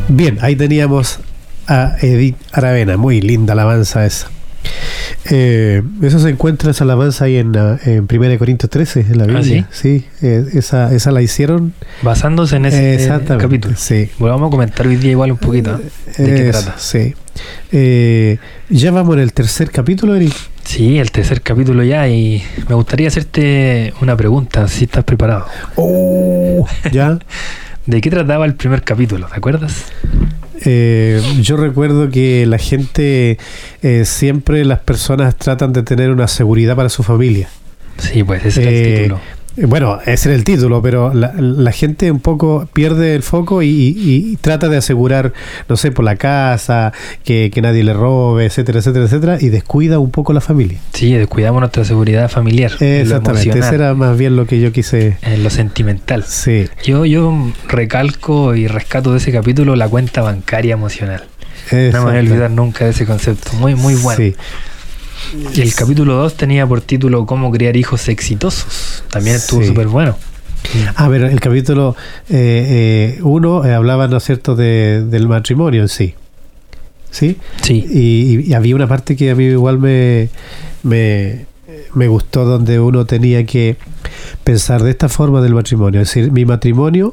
Bien, ahí teníamos a Edith Aravena, muy linda alabanza esa. Eso se encuentra, esa alabanza ahí en 1 Corintios 13, en la Biblia. ¿Ah, sí? Esa la hicieron basándose en ese capítulo. Sí. Bueno, vamos a comentar hoy día igual un poquito de qué trata. Sí. Ya vamos en el tercer capítulo, Eric. Sí, el tercer capítulo ya, y me gustaría hacerte una pregunta, si estás preparado. ¿Ya? ¿De qué trataba el primer capítulo? ¿Te acuerdas? Yo recuerdo que la gente, siempre las personas tratan de tener una seguridad para su familia. Sí, pues ese era el título. Bueno, ese era el título, pero la gente un poco pierde el foco y trata de asegurar, no sé, por la casa, que nadie le robe, etcétera, etcétera, etcétera, y descuida un poco la familia. Sí, descuidamos nuestra seguridad familiar. Exactamente, ese era más bien lo que yo quise. En lo sentimental. Sí. Yo recalco y rescato de ese capítulo la cuenta bancaria emocional. No me voy a olvidar nunca de ese concepto. Muy, muy bueno. Sí. Y el capítulo 2 tenía por título Cómo criar hijos exitosos. También estuvo súper bueno. A ver, el capítulo 1 hablaba, ¿no es cierto?, del matrimonio en sí. ¿Sí? Sí. Y había una parte que a mí igual me gustó, donde uno tenía que pensar de esta forma del matrimonio. Es decir, mi matrimonio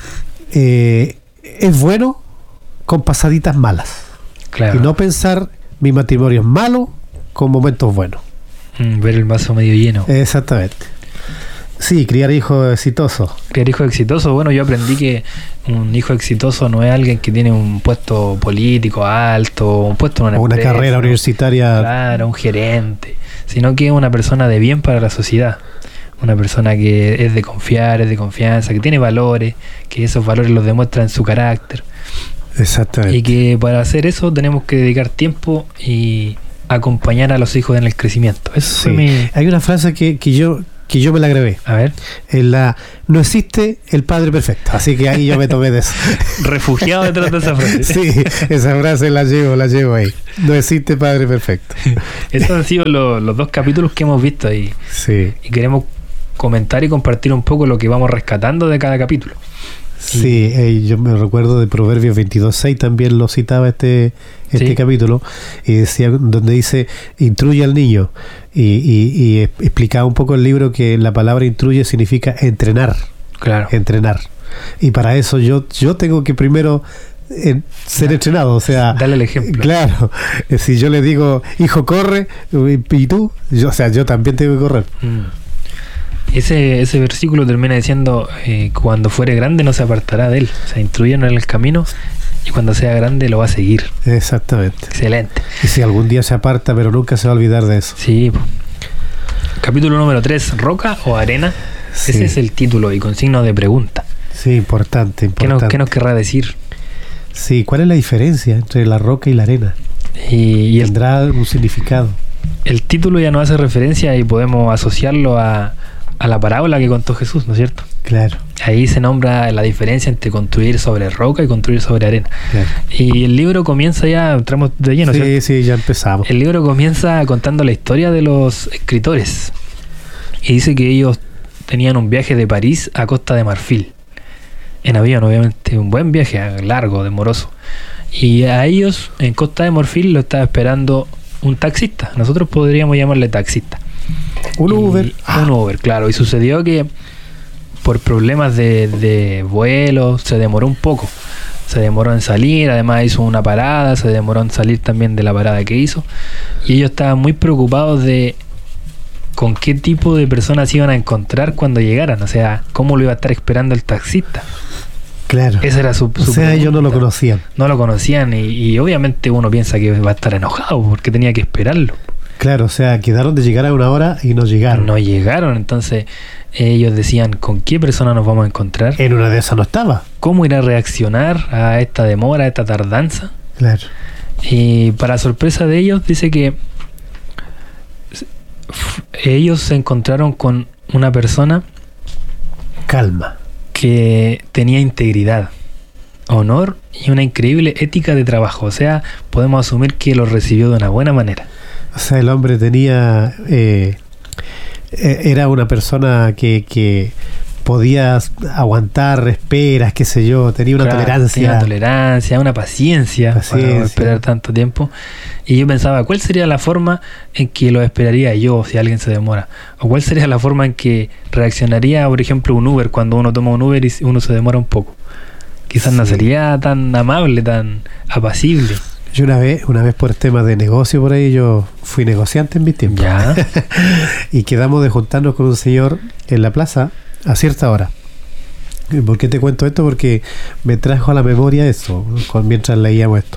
es bueno con pasaditas malas. Claro. Y no pensar mi matrimonio es malo con momentos buenos. Ver el vaso medio lleno. Exactamente. Sí, criar hijos exitosos. Criar hijos exitosos, bueno, yo aprendí que un hijo exitoso no es alguien que tiene un puesto político alto, un puesto en una empresa, carrera universitaria. Claro, un gerente, sino que es una persona de bien para la sociedad. Una persona que es de confiar, es de confianza, que tiene valores, que esos valores los demuestra en su carácter. Exactamente. Y que para hacer eso tenemos que dedicar tiempo y acompañar a los hijos en el crecimiento. Eso sí. Hay una frase que yo me la grabé. A ver. No existe el padre perfecto. Así que ahí yo me tomé de eso. Refugiado detrás de esa frase. Sí, esa frase la llevo ahí. No existe padre perfecto. Esos han sido los dos capítulos que hemos visto ahí. Sí. Y queremos comentar y compartir un poco lo que vamos rescatando de cada capítulo. Sí, yo me recuerdo de Proverbios 22:6, también lo citaba este capítulo, y decía, donde dice, instruye al niño, y explicaba un poco el libro que la palabra instruye significa entrenar. Claro. Entrenar. Y para eso yo tengo que primero ser entrenado, o sea, dale el ejemplo. Claro, si yo le digo, hijo, corre, y tú, yo también tengo que correr. Ese versículo termina diciendo, cuando fuere grande no se apartará de él. O sea, instrúyenlo en el camino y cuando sea grande lo va a seguir. Exactamente. Excelente. Y si algún día se aparta, pero nunca se va a olvidar de eso. Sí. Capítulo número 3, ¿roca o arena? Sí. Ese es el título y con signo de pregunta. Sí, importante. ¿Qué nos querrá decir? Sí, ¿cuál es la diferencia entre la roca y la arena? Y ¿tendrá un significado? El título ya nos hace referencia y podemos asociarlo a la parábola que contó Jesús, ¿no es cierto? Claro. Ahí se nombra la diferencia entre construir sobre roca y construir sobre arena. Claro. Y el libro comienza, ya entramos de lleno, ¿cierto? Sí, ya empezamos. El libro comienza contando la historia de los escritores. Y dice que ellos tenían un viaje de París a Costa de Marfil. En avión, obviamente, un buen viaje, largo, demoroso. Y a ellos, en Costa de Marfil, lo estaba esperando un taxista. Nosotros podríamos llamarle taxista. Un Uber. Un Uber, claro. Y sucedió que por problemas de vuelo se demoró un poco. Se demoró en salir, además hizo una parada, se demoró en salir también de la parada que hizo. Y ellos estaban muy preocupados de con qué tipo de personas iban a encontrar cuando llegaran. O sea, cómo lo iba a estar esperando el taxista. Claro. Esa era su pregunta. Ellos no lo conocían. No lo conocían y obviamente uno piensa que va a estar enojado porque tenía que esperarlo. Claro, o sea, quedaron de llegar a una hora y no llegaron. No llegaron, entonces ellos decían, ¿con qué persona nos vamos a encontrar? En una de esas no estaba. ¿Cómo irá a reaccionar a esta demora, a esta tardanza? Claro. Y para sorpresa de ellos, dice que ellos se encontraron con una persona calma, que tenía integridad, honor y una increíble ética de trabajo. O sea, podemos asumir que lo recibió de una buena manera. O sea, el hombre tenía era una persona que podías aguantar esperas, qué sé yo, tenía una tolerancia, una paciencia para esperar tanto tiempo. Y yo pensaba, ¿cuál sería la forma en que lo esperaría yo si alguien se demora? ¿O cuál sería la forma en que reaccionaría, por ejemplo, un Uber, cuando uno toma un Uber y uno se demora un poco? Quizás no sería tan amable, tan apacible. Yo una vez por temas de negocio por ahí, yo fui negociante en mis tiempos. Ya. Y quedamos de juntarnos con un señor en la plaza a cierta hora. ¿Por qué te cuento esto? Porque me trajo a la memoria eso mientras leíamos esto.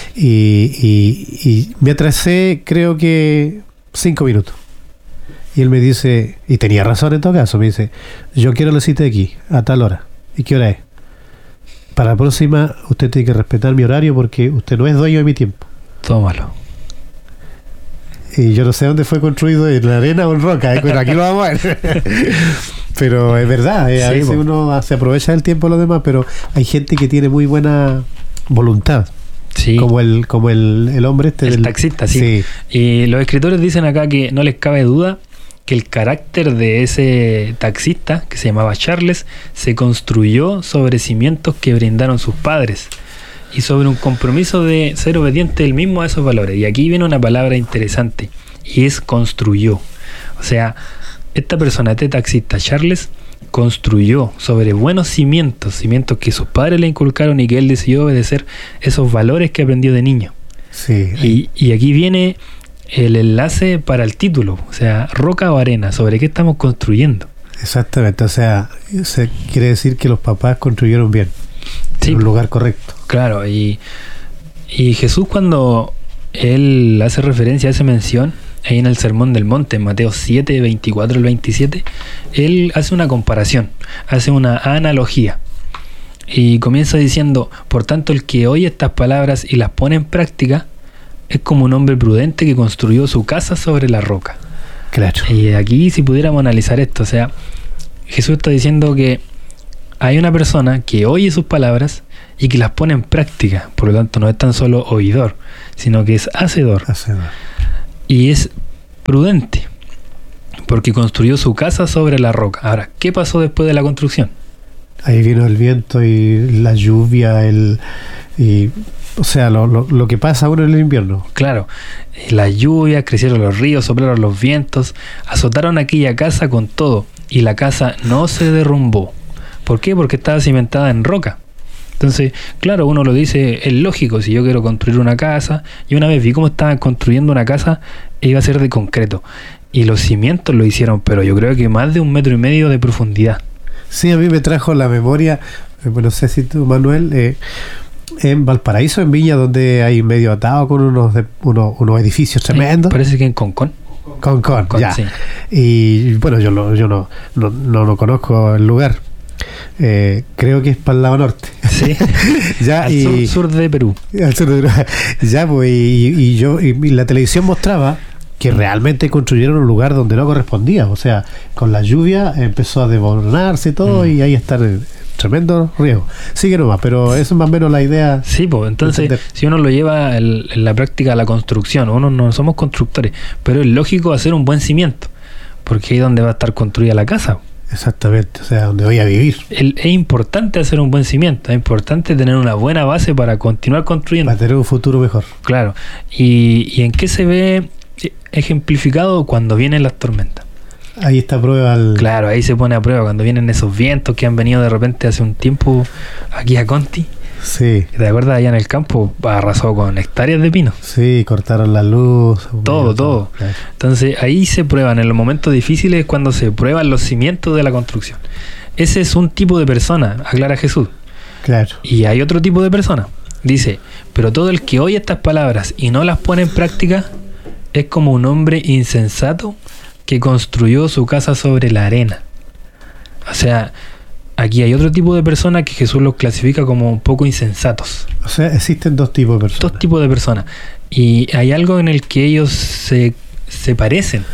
Y me atrasé, creo que 5 minutos. Y él me dice, y tenía razón en todo caso, me dice, yo quiero la cita de aquí, a tal hora. ¿Y qué hora es? Para la próxima, usted tiene que respetar mi horario porque usted no es dueño de mi tiempo. Tómalo. Y yo no sé dónde fue construido, en la arena o en roca, pero aquí lo vamos a ver. Pero es verdad, a veces uno se aprovecha del tiempo de los demás, pero hay gente que tiene muy buena voluntad. Sí. Como el hombre el taxista, sí. Y los escritores dicen acá que no les cabe duda que el carácter de ese taxista, que se llamaba Charles, se construyó sobre cimientos que brindaron sus padres y sobre un compromiso de ser obediente él mismo a esos valores. Y aquí viene una palabra interesante, y es construyó. O sea, esta persona, este taxista, Charles, construyó sobre buenos cimientos que sus padres le inculcaron y que él decidió obedecer esos valores que aprendió de niño. Sí. Y aquí viene el enlace para el título, o sea, roca o arena, ¿sobre qué estamos construyendo? Exactamente, o sea, quiere decir que los papás construyeron bien, en un lugar correcto. Claro, y Jesús, cuando él hace referencia a esa mención, ahí en el Sermón del Monte, en Mateo 7, 24 al 27, él hace una comparación, hace una analogía, y comienza diciendo, por tanto, el que oye estas palabras y las pone en práctica, es como un hombre prudente que construyó su casa sobre la roca. Claro. Y aquí, si pudiéramos analizar esto, o sea, Jesús está diciendo que hay una persona que oye sus palabras y que las pone en práctica. Por lo tanto, no es tan solo oidor, sino que es hacedor. Y es prudente, porque construyó su casa sobre la roca. Ahora, ¿qué pasó después de la construcción? Ahí vino el viento y la lluvia, o sea, lo que pasa ahora en el invierno. Claro, la lluvia, crecieron los ríos, soplaron los vientos, azotaron aquella casa con todo, y la casa no se derrumbó. ¿Por qué? Porque estaba cimentada en roca. Entonces, claro, uno lo dice, es lógico, si yo quiero construir una casa, y una vez vi cómo estaban construyendo una casa, iba a ser de concreto, y los cimientos lo hicieron, pero yo creo que más de 1,5 metros de profundidad. Sí, a mí me trajo la memoria, no sé si tú, Manuel, en Valparaíso, en Viña, donde hay medio atado con unos edificios tremendos. Parece que en Concón. Concón, ya. Sí. Y bueno, yo no conozco el lugar. Creo que es para el lado norte. Sí. Ya, al sur de Perú. Al sur de Perú. Ya, pues, y la televisión mostraba que realmente construyeron un lugar donde no correspondía. O sea, con la lluvia empezó a desmoronarse todo y ahí está el tremendo riesgo. Sigue nomás, pero eso es más o menos la idea. Sí, pues entonces, si uno lo lleva en la práctica a la construcción, uno no somos constructores, pero es lógico hacer un buen cimiento, porque ahí es donde va a estar construida la casa. Exactamente, o sea, donde voy a vivir. Es importante hacer un buen cimiento, es importante tener una buena base para continuar construyendo. Para tener un futuro mejor. Claro. ¿Y en qué se ve ejemplificado? Cuando vienen las tormentas. Ahí está a prueba Claro, ahí se pone a prueba cuando vienen esos vientos que han venido de repente hace un tiempo aquí a Conti. Sí. ¿Te acuerdas? Allá en el campo arrasó con hectáreas de pino. Sí, cortaron la luz. Todo. Claro. Entonces ahí se prueban, en los momentos difíciles es cuando se prueban los cimientos de la construcción. Ese es un tipo de persona, aclara Jesús. Claro. Y hay otro tipo de persona. Dice, pero todo el que oye estas palabras y no las pone en práctica es como un hombre insensato que construyó su casa sobre la arena. O sea, aquí hay otro tipo de personas que Jesús los clasifica como un poco insensatos. O sea, existen dos tipos de personas. Dos tipos de personas. Y hay algo en el que ellos se parecen.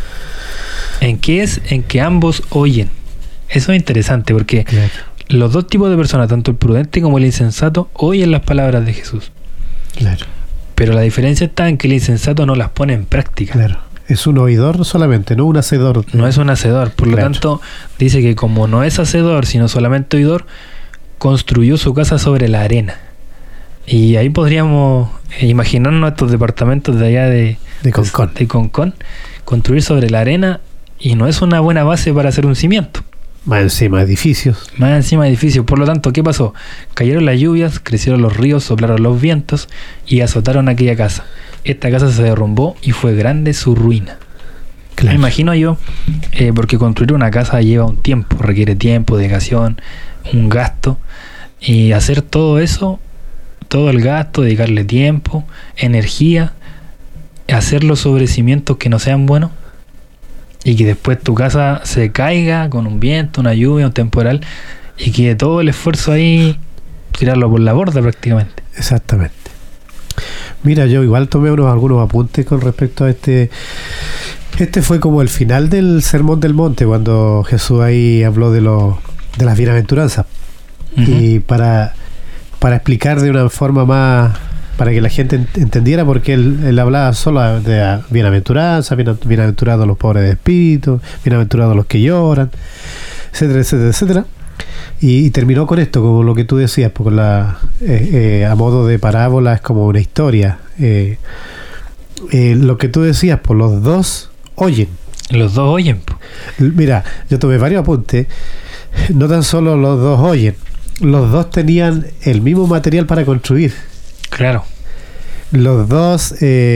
¿En qué es? En que ambos oyen. Eso es interesante porque los dos tipos de personas, tanto el prudente como el insensato, oyen las palabras de Jesús. Claro. Pero la diferencia está en que el insensato no las pone en práctica. Claro. Es un oidor solamente, no un hacedor. No es un hacedor. Por lo tanto, dice que como no es hacedor, sino solamente oidor, construyó su casa sobre la arena. Y ahí podríamos imaginarnos estos departamentos de allá de Concón, construir sobre la arena, y no es una buena base para hacer un cimiento. Más encima edificios. Por lo tanto, ¿qué pasó? Cayeron las lluvias, crecieron los ríos, soplaron los vientos y azotaron aquella casa. Esta casa se derrumbó y fue grande su ruina. Claro. Me imagino yo, porque construir una casa lleva un tiempo, requiere tiempo, dedicación, un gasto. Y hacer todo eso, todo el gasto, dedicarle tiempo, energía, hacerlo sobre cimientos que no sean buenos, y que después tu casa se caiga con un viento, una lluvia, un temporal, y que todo el esfuerzo ahí, tirarlo por la borda prácticamente. Exactamente. Mira, yo igual tomé algunos apuntes con respecto a este. Este fue como el final del Sermón del Monte, cuando Jesús ahí habló de las bienaventuranzas. Uh-huh. Y para explicar de una forma más, para que la gente entendiera, porque él hablaba solo de bienaventuranza, bienaventurados los pobres de espíritu, bienaventurados los que lloran, etcétera, etcétera, etcétera. Y terminó con esto, como lo que tú decías, porque a modo de parábola es como una historia. Lo que tú decías, pues los dos oyen. Los dos oyen. Mira, yo tomé varios apuntes. No tan solo los dos oyen, los dos tenían el mismo material para construir. Claro. Los dos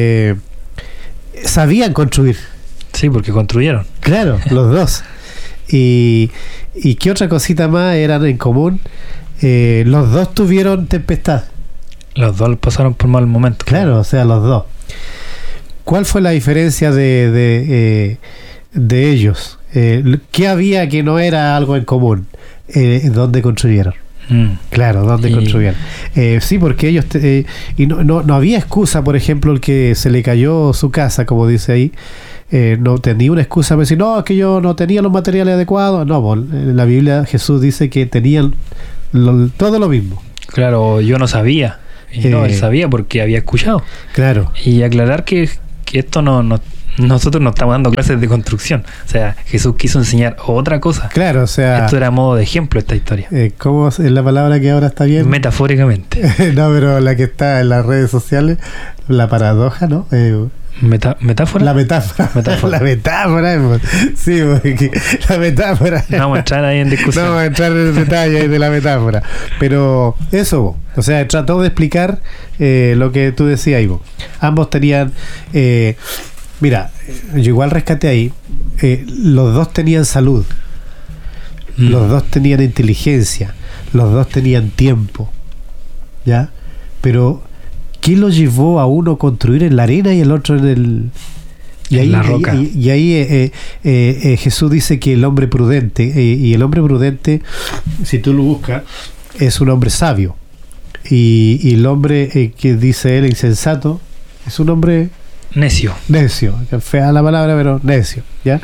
sabían construir. Sí, porque construyeron. Claro, los dos. ¿Y qué otra cosita más eran en común? Los dos tuvieron tempestad. Los dos pasaron por mal momento. Claro, o sea, los dos. ¿Cuál fue la diferencia de ellos? ¿Qué había que no era algo en común? ¿Dónde construyeron? Claro, ¿dónde construyeron? Sí, porque ellos y no había excusa, por ejemplo, el que se le cayó su casa, como dice ahí. No tenía una excusa para decir, no, es que yo no tenía los materiales adecuados. No, en la Biblia Jesús dice que tenían todo lo mismo. Claro, yo no sabía. Y no, él sabía porque había escuchado. Claro. Y aclarar que esto nosotros no estamos dando clases de construcción. O sea, Jesús quiso enseñar otra cosa. Claro, o sea... Esto era modo de ejemplo, esta historia. ¿Cómo es la palabra que ahora está bien? Metafóricamente. No, pero la que está en las redes sociales, la paradoja, ¿no? ¿Metáfora? La metáfora. La metáfora. Sí, porque la metáfora. No vamos a entrar ahí en discusión. No vamos a entrar en el detalle de la metáfora. Pero eso, o sea, trató de explicar lo que tú decías, Ivo. Ambos tenían... mira, yo igual rescaté ahí. Los dos tenían salud. Los dos tenían inteligencia. Los dos tenían tiempo. ¿Ya? Pero... ¿qué lo llevó a uno a construir en la arena y el otro en la roca? Y ahí Jesús dice que el hombre prudente, y el hombre prudente, si tú lo buscas, es un hombre sabio. Y el hombre que dice él insensato es un hombre necio. Fea la palabra, pero necio. ¿Ya?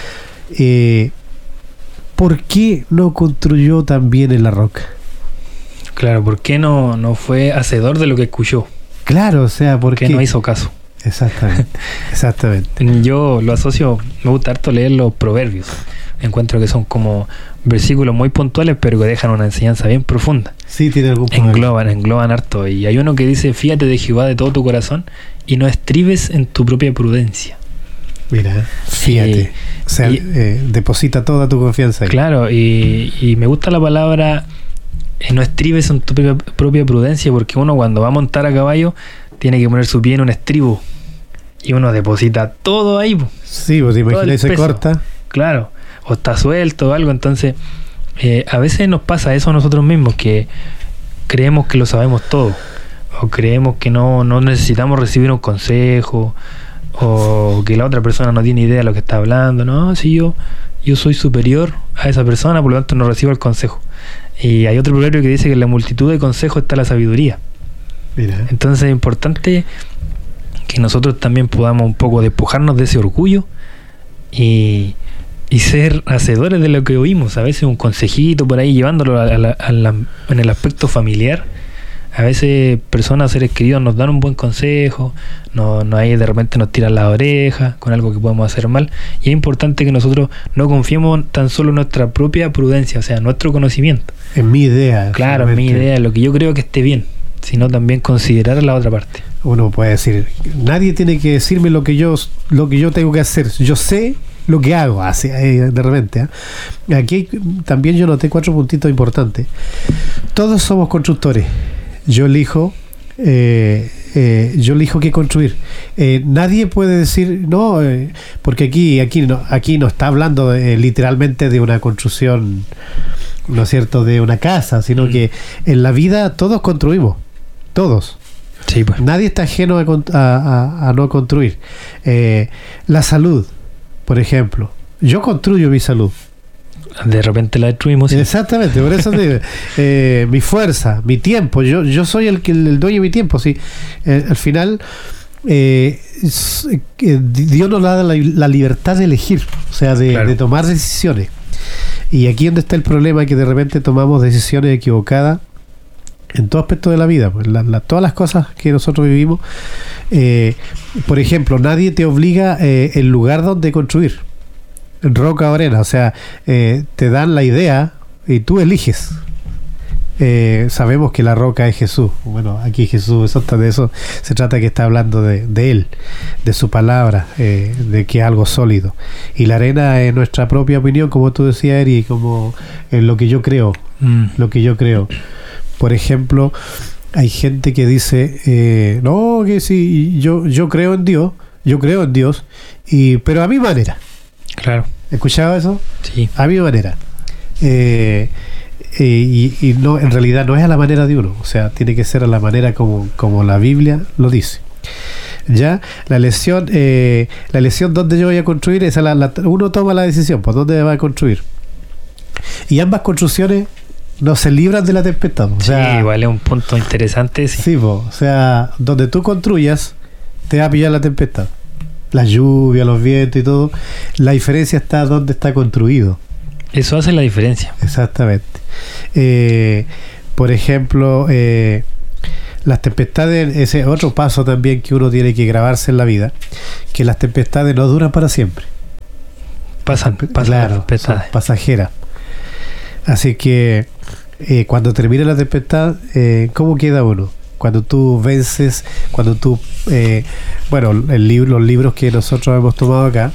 ¿Por qué no construyó también en la roca? Claro, ¿por qué no fue hacedor de lo que escuchó? Claro, o sea, porque no hizo caso. Exactamente. Yo lo asocio, me gusta harto leer los proverbios. Encuentro que son como versículos muy puntuales, pero que dejan una enseñanza bien profunda. Sí, tiene algún problema. Engloban harto. Y hay uno que dice, fíate de Jehová de todo tu corazón y no estribes en tu propia prudencia. Mira, fíjate. O sea, deposita toda tu confianza ahí. Claro, y me gusta la palabra... no estribes en tu propia prudencia, porque uno cuando va a montar a caballo tiene que poner su pie en un estribo y uno deposita todo ahí. Sí, pues imagínate, se corta. Claro, o está suelto o algo. Entonces, a veces nos pasa eso a nosotros mismos, que creemos que lo sabemos todo, o creemos que no necesitamos recibir un consejo, o que la otra persona no tiene idea de lo que está hablando. No, si yo soy superior a esa persona, por lo tanto no recibo el consejo. Y hay otro proverbio que dice que en la multitud de consejos está la sabiduría. Mira. Entonces es importante que nosotros también podamos un poco despojarnos de ese orgullo y ser hacedores de lo que oímos. A veces un consejito por ahí, llevándolo en el aspecto familiar, A veces personas, seres queridos, nos dan un buen consejo, ahí de repente nos tiran la oreja con algo que podemos hacer mal, y es importante que nosotros no confiemos tan solo en nuestra propia prudencia, o sea, nuestro conocimiento. En mi idea. Claro, en mi idea, lo que yo creo que esté bien, sino también considerar a la otra parte. Uno puede decir, nadie tiene que decirme lo que yo tengo que hacer. Yo sé lo que hago, así de repente. Aquí también yo noté 4 puntitos importantes. Todos somos constructores. Yo elijo qué construir. Nadie puede decir no, porque aquí no está hablando literalmente de una construcción, ¿no es cierto?, de una casa, sino que en la vida todos construimos, todos. Sí, pues. Nadie está ajeno a no construir. La salud, por ejemplo. Yo construyo mi salud. De repente la destruimos. ¿Sí? Exactamente, por eso digo, mi fuerza, mi tiempo. Yo soy el dueño de mi tiempo. ¿Sí? Al final, Dios nos da la libertad de elegir, o sea, de tomar decisiones. Y aquí es donde está el problema, que de repente tomamos decisiones equivocadas en todo aspecto de la vida, pues, todas las cosas que nosotros vivimos. Por ejemplo, nadie te obliga el lugar donde construir, roca o arena, o sea, te dan la idea y tú eliges. Sabemos que la roca es Jesús. Bueno, aquí Jesús, de eso se trata, que está hablando de Él, de su palabra, de que es algo sólido. Y la arena es nuestra propia opinión, como tú decías, Eri, como lo que yo creo. Lo que yo creo. Por ejemplo, hay gente que dice, no, que sí, yo creo en Dios, pero a mi manera. Claro. ¿Escuchaba eso? Sí. A mi manera. Y no, en realidad no es a la manera de uno, o sea, tiene que ser a la manera como la Biblia lo dice. Ya, la elección donde yo voy a construir, uno toma la decisión, pues dónde va a construir. Y ambas construcciones no se libran de la tempestad. O sea, sí, vale, un punto interesante. Sí, o sea, donde tú construyas, te va a pillar la tempestad. La lluvia, los vientos y todo. La diferencia está donde está construido. Eso hace la diferencia. Exactamente. Por ejemplo, las tempestades, ese otro paso también que uno tiene que grabarse en la vida, que las tempestades no duran para siempre. Pasan claro, son pasajeras. Así que cuando termina la tempestad, ¿cómo queda uno? Cuando tú vences, cuando tú los libros que nosotros hemos tomado acá,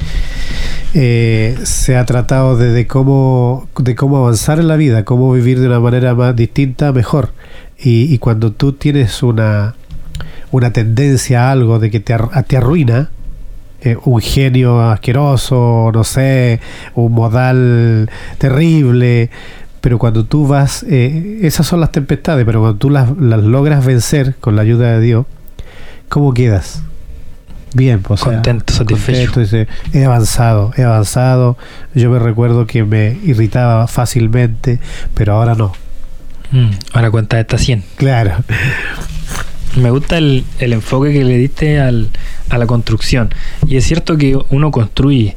se ha tratado de cómo avanzar en la vida, cómo vivir de una manera más distinta, mejor. Y cuando tú tienes una tendencia a algo de que te arruina, un genio asqueroso, no sé, un modal terrible, pero cuando tú vas, esas son las tempestades, pero cuando tú las logras vencer con la ayuda de Dios, ¿cómo quedas? Bien, pues, contento, satisfecho. Dice, he avanzado. Yo me recuerdo que me irritaba fácilmente, pero ahora no. Ahora cuenta esta 100. Claro. Me gusta el enfoque que le diste a la construcción. Y es cierto que uno construye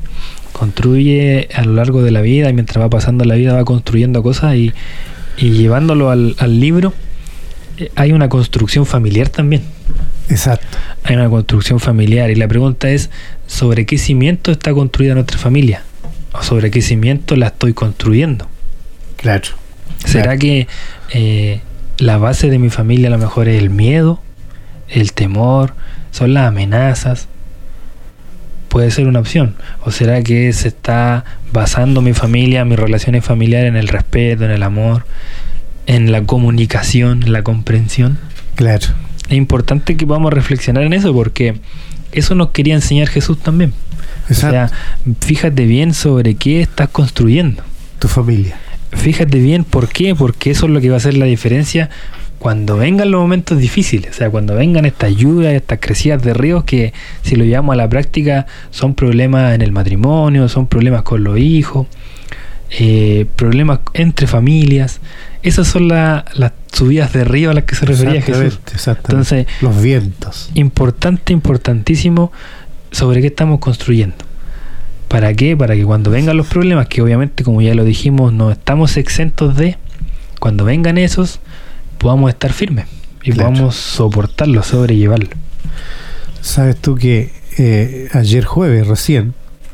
a lo largo de la vida, y mientras va pasando la vida va construyendo cosas, y llevándolo al libro, hay una construcción familiar también. Exacto. Hay una construcción familiar, y la pregunta es, ¿sobre qué cimiento está construida nuestra familia? ¿O sobre qué cimiento la estoy construyendo? Claro. ¿Será que la base de mi familia a lo mejor es el miedo, el temor, son las amenazas? Puede ser una opción. ¿O será que se está basando mi familia, mis relaciones familiares, en el respeto, en el amor, en la comunicación, en la comprensión? Claro. Es importante que podamos reflexionar en eso, porque eso nos quería enseñar Jesús también. Exacto. O sea, fíjate bien sobre qué estás construyendo. Tu familia. Fíjate bien por qué, porque eso es lo que va a hacer la diferencia cuando vengan los momentos difíciles. O sea, cuando vengan estas lluvias, estas crecidas de ríos, que si lo llevamos a la práctica son problemas en el matrimonio, son problemas con los hijos, problemas entre familias. Esas son las subidas de río a las que se refería Jesús. Exactamente. Entonces, los vientos. Importantísimo sobre qué estamos construyendo. ¿Para qué? Para que cuando vengan los problemas, que obviamente, como ya lo dijimos, no estamos exentos de, cuando vengan esos, podamos estar firmes. y podamos soportarlo, sobrellevarlo. Sabes tú que ayer jueves recién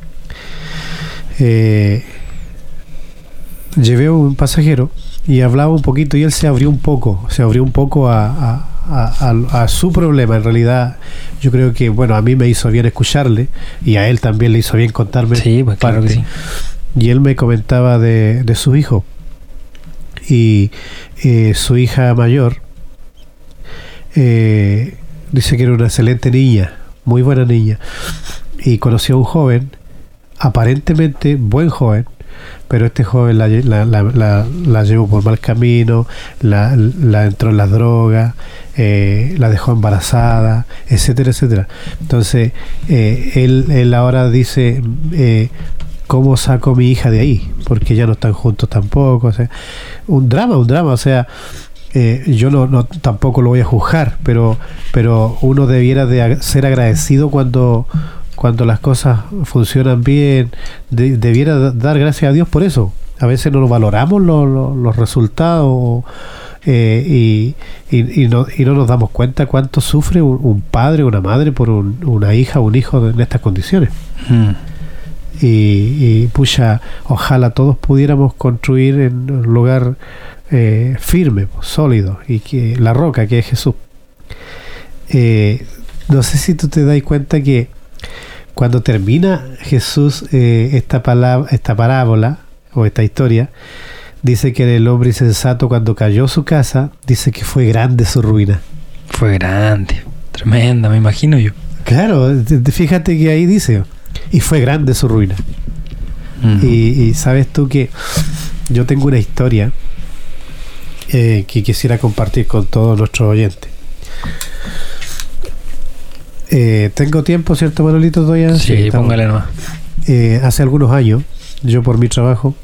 llevé a un pasajero y hablaba un poquito y él se abrió un poco a su problema. En realidad yo creo que, bueno, a mí me hizo bien escucharle y a él también le hizo bien contarme. Sí, pues claro que sí. Y él me comentaba de su hijo y su hija mayor dice que era una excelente niña, muy buena niña, y conoció a un joven, aparentemente buen joven, pero este joven la llevó por mal camino, la entró en las drogas, la dejó embarazada, etcétera, etcétera. Entonces él ahora dice, ¿cómo saco a mi hija de ahí? Porque ya no están juntos tampoco. O sea, un drama, o sea, yo no tampoco lo voy a juzgar, pero uno debiera de ser agradecido cuando las cosas funcionan bien, debiera dar gracias a Dios por eso. A veces no lo valoramos los resultados y no nos damos cuenta cuánto sufre un padre o una madre por una hija o un hijo en estas condiciones. Y pucha, ojalá todos pudiéramos construir en un lugar firme, sólido, y que la roca que es Jesús. No sé si tú te das cuenta que cuando termina Jesús esta parábola o esta historia, dice que el hombre insensato, cuando cayó su casa, dice que fue grande su ruina. Fue grande, tremenda, me imagino yo. Claro, fíjate que ahí dice, y fue grande su ruina. Y sabes tú que yo tengo una historia que quisiera compartir con todos nuestros oyentes. Tengo tiempo, ¿cierto, Manolito? Todavía sí, póngale nomás. Hace algunos años, yo por mi trabajo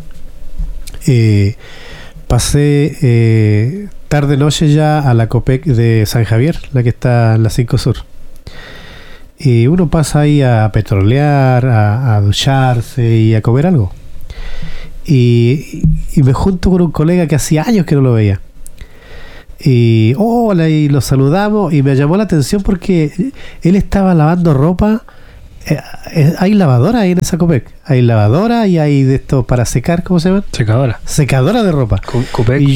pasé tarde-noche ya a la Copec de San Javier, la que está en la 5 Sur. Y uno pasa ahí a petrolear, a ducharse y a comer algo. Y me junto con un colega que hacía años que no lo veía. Y hola, y lo saludamos, y me llamó la atención porque él estaba lavando ropa. Hay lavadora ahí en esa Copec. Hay lavadora y hay de esto para secar, ¿cómo se llama? Secadora De ropa. Copec.